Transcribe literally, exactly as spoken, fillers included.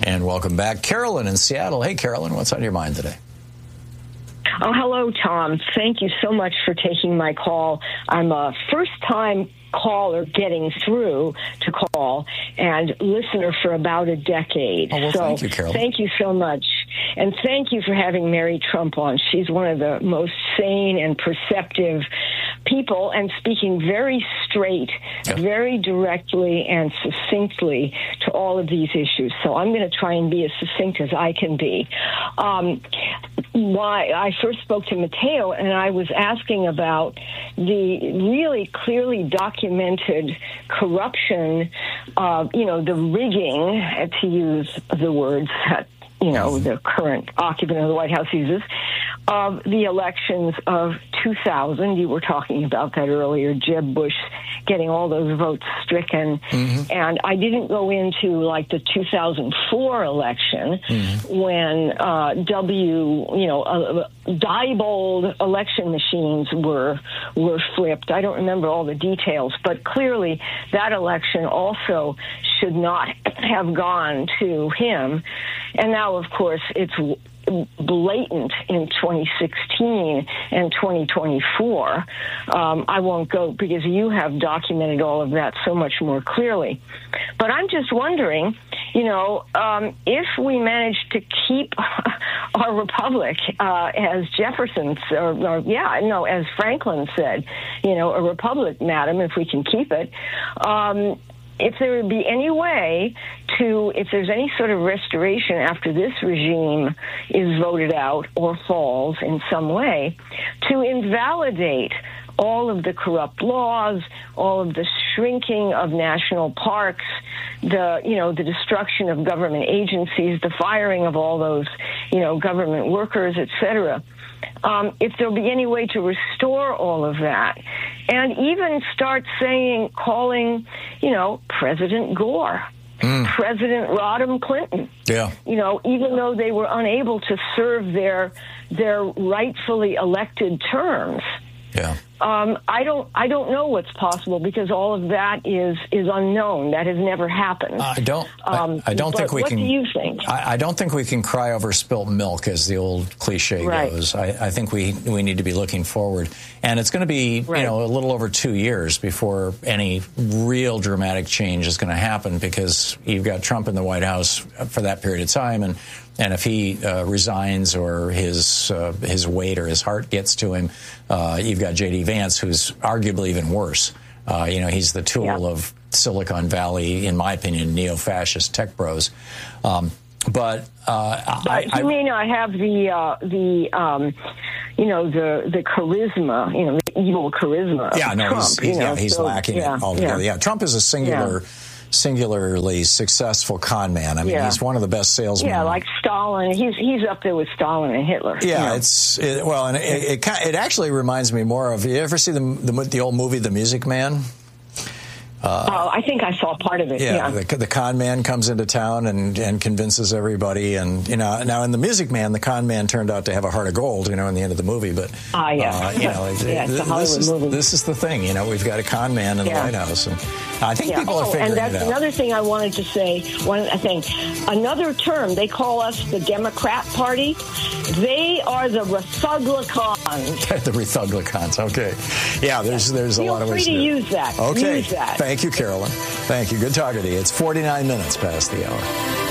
And welcome back, Carolyn in Seattle. Hey, Carolyn, what's on your mind today? Oh, hello, Tom. Thank you so much for taking my call. I'm a first-time caller getting through to call and listener for about a decade. Oh, well, so thank you, Carolyn. Thank you so much. And thank you for having Mary Trump on. She's one of the most sane and perceptive people and speaking very straight, yep. very directly and succinctly to all of these issues. So I'm going to try and be as succinct as I can be. Um, why I first spoke to Mateo, and I was asking about the really clearly documented corruption, uh, you know, the rigging, to use the words that, you know, the current occupant of the White House uses, of the elections of two thousand. You were talking about that earlier, Jeb Bush getting all those votes stricken. Mm-hmm. And I didn't go into, like, the two thousand four election mm-hmm. when uh, W, you know, uh, Diebold election machines were were flipped. I don't remember all the details, but clearly that election also should not have gone to him. And now, of course, it's blatant in twenty sixteen and twenty twenty-four. Um, I won't go because you have documented all of that so much more clearly. But I'm just wondering, you know, um, if we manage to keep our republic, uh, as Jefferson, or, or yeah, no, as Franklin said, you know, a republic, madam, if we can keep it, um, if there would be any way to, if there's any sort of restoration after this regime is voted out or falls in some way, to invalidate all of the corrupt laws, all of the shrinking of national parks, the, you know, the destruction of government agencies, the firing of all those, you know, government workers, et cetera. Um, if there'll be any way to restore all of that, and even start saying, calling, you know, President Gore, mm. President Rodham Clinton, yeah, you know, even though they were unable to serve their their rightfully elected terms. Yeah. Um, I don't. I don't know what's possible because all of that is is unknown. That has never happened. I don't. Um, I, I don't think we what can. What do you think? I, I don't think we can cry over spilt milk, as the old cliche right. goes. I, I think we we need to be looking forward, and it's going to be right. you know a little over two years before any real dramatic change is going to happen because you've got Trump in the White House for that period of time, and. And if he uh, resigns or his uh, his weight or his heart gets to him, uh, you've got J D Vance, who's arguably even worse. Uh, you know, he's the tool yeah. of Silicon Valley, in my opinion, neo-fascist tech bros. Um, but uh, but I, he may not have the uh, the um, you know the the charisma, you know, the evil charisma. Of yeah, no, Trump, he's, he's, you know, yeah, he's so, lacking yeah, it altogether. Yeah. yeah, Trump is a singular. Yeah. singularly successful con man. I mean, yeah. he's one of the best salesmen. Yeah, like Stalin. He's he's up there with Stalin and Hitler. Yeah, you know? it's it, well, and it, it it actually reminds me more of. You ever see the the, the old movie The Music Man? Uh, oh, I think I saw part of it. Yeah, yeah. The, the con man comes into town and, and convinces everybody. And, you know, now in The Music Man, the con man turned out to have a heart of gold, you know, in the end of the movie. But, ah, yeah. uh, you know, it, yeah, it's a Hollywood this, is, movie. this is the thing. You know, we've got a con man in the yeah. White House. And I think yeah. people oh, are figuring and that's it out. Another thing I wanted to say, one thing, another term, they call us the Democrat Party. They are the Republicans. The Republicans, okay. Yeah, there's there's Feel a lot of ways to to do. use that. Okay. Use that. Thank you, Carolyn. Thank you. Good talking to you. It's forty-nine minutes past the hour.